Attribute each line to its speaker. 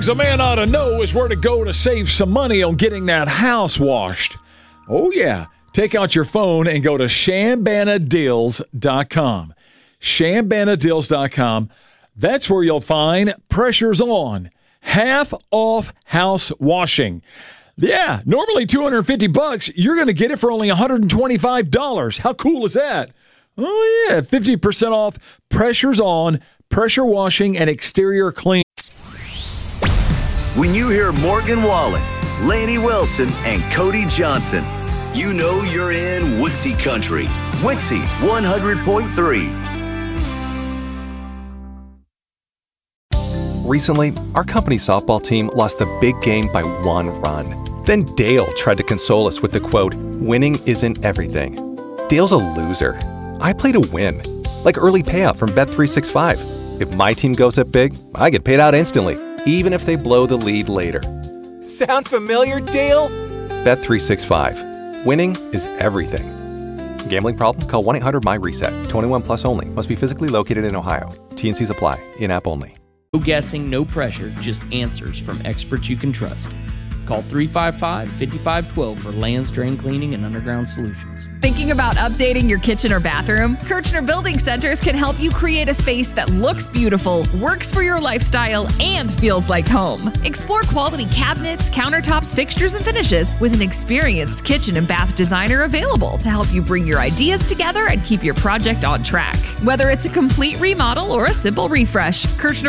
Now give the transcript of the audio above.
Speaker 1: things a man ought to know is where to go to save some money on getting that house washed. Oh, yeah. Take out your phone and go to ShambanaDeals.com. ShambanaDeals.com. That's where you'll find Pressure's On. Half off house washing. Yeah, normally $250. You're going to get it for only $125. How cool is that? Oh, yeah, 50% off Pressure's On, pressure washing, and exterior clean.
Speaker 2: When you hear Morgan Wallen, Laney Wilson, and Cody Johnson, you know you're in Wixie Country. Wixie 100.3.
Speaker 3: Recently, our company softball team lost the big game by 1 run. Then Dale tried to console us with the quote, "Winning isn't everything." Dale's a loser. I play to win, like early payout from Bet365. If my team goes up big, I get paid out instantly, even if they blow the lead later. Sound familiar, Dale? Bet365. Winning is everything. Gambling problem? Call 1-800-MY-RESET. 21 plus only. Must be physically located in Ohio. T&Cs apply. In-app only.
Speaker 4: No guessing, no pressure, just answers from experts you can trust. Call 355-5512 for Lands Drain Cleaning and Underground Solutions.
Speaker 5: Thinking about updating your kitchen or bathroom? Kirchner Building Centers can help you create a space that looks beautiful, works for your lifestyle, and feels like home. Explore quality cabinets, countertops, fixtures, and finishes with an experienced kitchen and bath designer available to help you bring your ideas together and keep your project on track. Whether it's a complete remodel or a simple refresh, Kirchner